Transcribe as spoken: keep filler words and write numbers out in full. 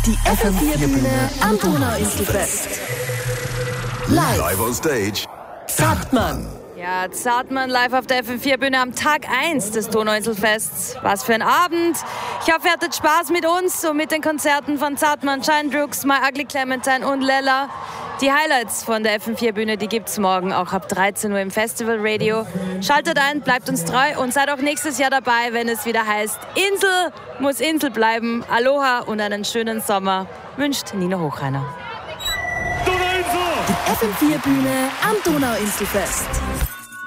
Die F M vier Bühne am Donauinselfest. Live. Live on stage. Zartmann. Ja, Zartmann live auf der F M vier Bühne am Tag eins des Donauinselfests. Was für ein Abend. Ich hoffe, ihr hattet Spaß mit uns und mit den Konzerten von Zartmann, Shine Droogs, My Ugly Clementine und Lella. Die Highlights von der F M vier Bühne, die gibt's morgen auch ab dreizehn Uhr im Festival Radio. Schaltet ein, bleibt uns treu und seid auch nächstes Jahr dabei, wenn es wieder heißt, Insel muss Insel bleiben. Aloha und einen schönen Sommer wünscht Nina Hochreiner. Die F M vier Bühne am Donauinselfest.